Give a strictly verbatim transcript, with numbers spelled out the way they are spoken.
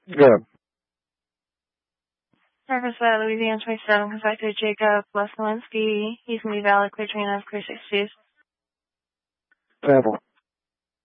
Good. Purpose uh, Louisiana twenty-seven, contacted Jacob Leslawinski. He's going to be valid, clear train of clear six two. Sample.